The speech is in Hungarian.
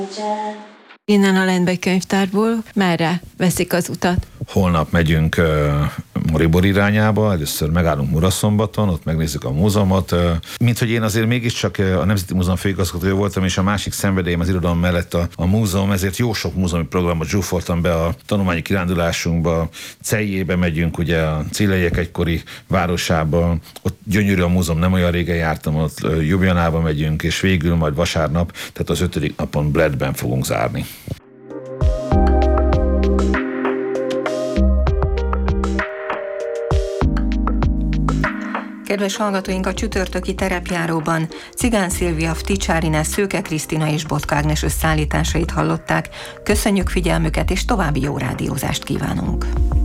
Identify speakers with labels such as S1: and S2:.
S1: Innen a Lendvai könyvtárból merre veszik az utat?
S2: Holnap megyünk Maribor irányába, először megállunk Muraszombaton, ott megnézzük a múzeumot. Mint hogy én azért mégiscsak a Nemzeti Múzeum főigazgatója voltam, és a másik szenvedélyem az irodalom mellett a múzeum, ezért jó sok múzeumi programot zsúfoltam be a tanulmányi kirándulásunkba. Celjébe megyünk, ugye a Cillelyek egykori városába, ott gyönyörű a múzeum, nem olyan régen jártam, ott Ljubljanába megyünk, és végül majd vasárnap, tehát az 5. napon Bledben fogunk zárni.
S3: Kedves hallgatóink, a csütörtöki terepjáróban Cigán Szilvia, Ticsári Ines, Szőke Krisztina és Botka Ágnes összeállításait hallották. Köszönjük figyelmüket, és további jó rádiózást kívánunk!